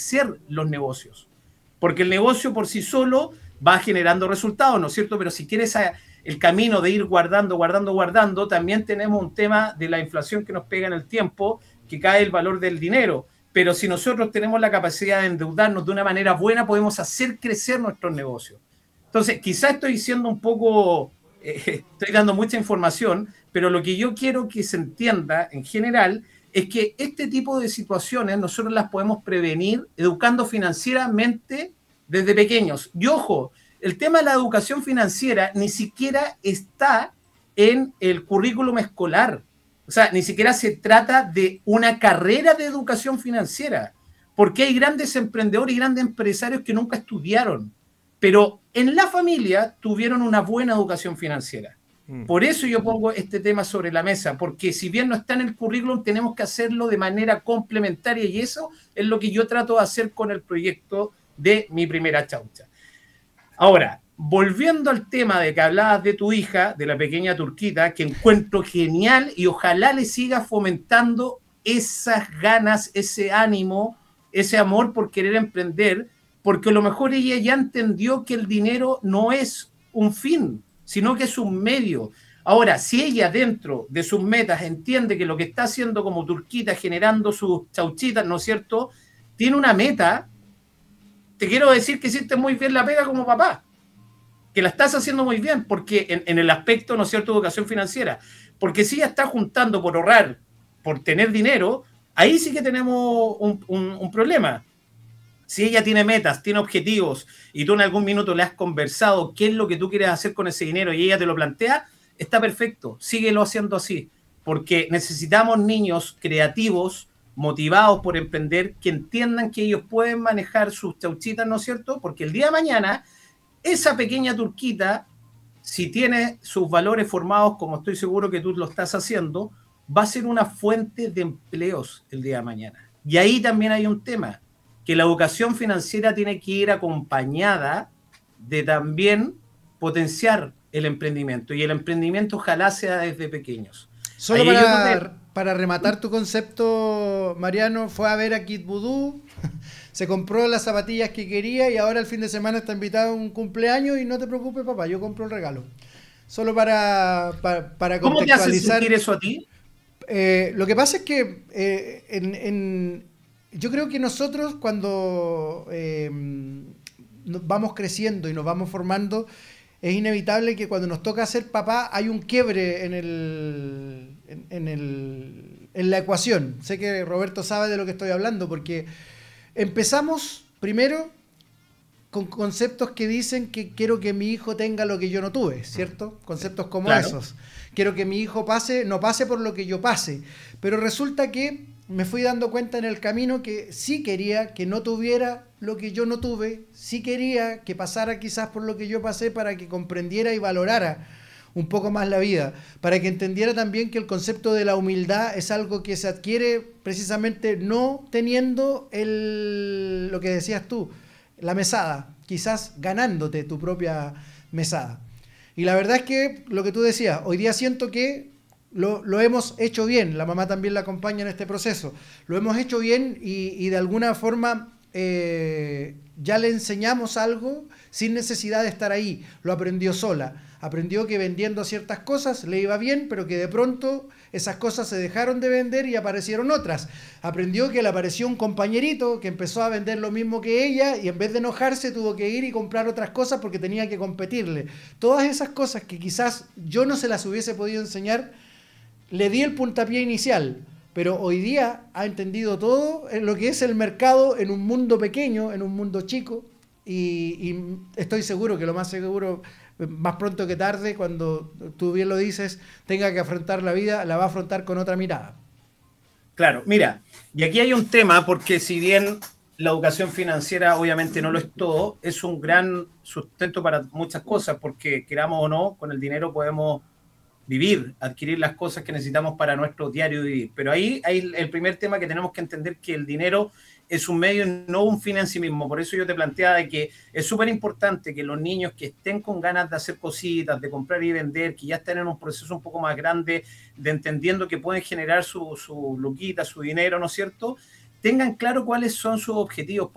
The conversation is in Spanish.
crecer los negocios. Porque el negocio por sí solo va generando resultados, ¿no es cierto? Pero si quieres el camino de ir guardando, también tenemos un tema de la inflación que nos pega en el tiempo, que cae el valor del dinero. Pero si nosotros tenemos la capacidad de endeudarnos de una manera buena, podemos hacer crecer nuestros negocios. Entonces, quizás estoy siendo un poco, estoy dando mucha información, pero lo que yo quiero que se entienda en general es que este tipo de situaciones nosotros las podemos prevenir educando financieramente desde pequeños. Y ojo, el tema de la educación financiera ni siquiera está en el currículum escolar. O sea, ni siquiera se trata de una carrera de educación financiera, porque hay grandes emprendedores y grandes empresarios que nunca estudiaron, pero en la familia tuvieron una buena educación financiera. Por eso yo pongo este tema sobre la mesa, porque si bien no está en el currículum, tenemos que hacerlo de manera complementaria y eso es lo que yo trato de hacer con el proyecto de Mi Primera Chaucha. Ahora, volviendo al tema de que hablabas de tu hija, de la pequeña Turquita, que encuentro genial y ojalá le siga fomentando esas ganas, ese ánimo, ese amor por querer emprender, porque a lo mejor ella ya entendió que el dinero no es un fin, sino que es un medio. Ahora, si ella dentro de sus metas entiende que lo que está haciendo como Turquita, generando sus chauchitas, ¿no es cierto?, tiene una meta, te quiero decir que hiciste muy bien la pega como papá, que la estás haciendo muy bien, porque en el aspecto, ¿no es cierto?, de educación financiera, porque si ella está juntando por ahorrar, por tener dinero, ahí sí que tenemos un problema. Si ella tiene metas, tiene objetivos, y tú en algún minuto le has conversado qué es lo que tú quieres hacer con ese dinero y ella te lo plantea, está perfecto, síguelo haciendo así, porque necesitamos niños creativos, motivados por emprender, que entiendan que ellos pueden manejar sus chauchitas, ¿no es cierto? Porque el día de mañana esa pequeña Turquita, si tiene sus valores formados, como estoy seguro que tú lo estás haciendo, va a ser una fuente de empleos el día de mañana. Y ahí también hay un tema, que la educación financiera tiene que ir acompañada de también potenciar el emprendimiento. Y el emprendimiento ojalá sea desde pequeños. Solo Ahí hay otro tema. para rematar tu concepto, Mariano, fue a ver a Kid Voodoo, se compró las zapatillas que quería y ahora el fin de semana está invitado a un cumpleaños y no te preocupes, papá, yo compro el regalo. Solo para ¿Cómo te hace sentir contextualizar, eso a ti? lo que pasa es que yo creo que nosotros cuando vamos creciendo y nos vamos formando, es inevitable que cuando nos toca ser papá hay un quiebre en la ecuación. Sé que Roberto sabe de lo que estoy hablando porque empezamos primero con conceptos que dicen que quiero que mi hijo tenga lo que yo no tuve, ¿cierto? Conceptos como Claro. esos. Quiero que mi hijo no pase por lo que yo pase. Pero resulta que me fui dando cuenta en el camino que sí quería que no tuviera lo que yo no tuve, sí quería que pasara quizás por lo que yo pasé para que comprendiera y valorara un poco más la vida, para que entendiera también que el concepto de la humildad es algo que se adquiere precisamente no teniendo lo que decías tú, la mesada, quizás ganándote tu propia mesada. Y la verdad es que lo que tú decías, hoy día siento que lo hemos hecho bien, la mamá también la acompaña en este proceso, lo hemos hecho bien y de alguna forma ya le enseñamos algo sin necesidad de estar ahí, lo aprendió sola, aprendió que vendiendo ciertas cosas le iba bien, pero que de pronto esas cosas se dejaron de vender y aparecieron otras. Aprendió que le apareció un compañerito que empezó a vender lo mismo que ella y en vez de enojarse tuvo que ir y comprar otras cosas porque tenía que competirle. Todas esas cosas que quizás yo no se las hubiese podido enseñar, le di el puntapié inicial, pero hoy día ha entendido todo en lo que es el mercado en un mundo pequeño, en un mundo chico, y estoy seguro que lo más seguro, más pronto que tarde, cuando tú bien lo dices, tenga que afrontar la vida, la va a afrontar con otra mirada. Claro, mira, y aquí hay un tema, porque si bien la educación financiera obviamente no lo es todo, es un gran sustento para muchas cosas, porque queramos o no, con el dinero podemos vivir, adquirir las cosas que necesitamos para nuestro diario vivir. Pero ahí hay el primer tema, que tenemos que entender que el dinero es un medio, no un fin en sí mismo. Por eso yo te planteaba de que es súper importante que los niños que estén con ganas de hacer cositas, de comprar y vender, que ya estén en un proceso un poco más grande, de entendiendo que pueden generar su luquita, su dinero, ¿no es cierto?, tengan claro cuáles son sus objetivos.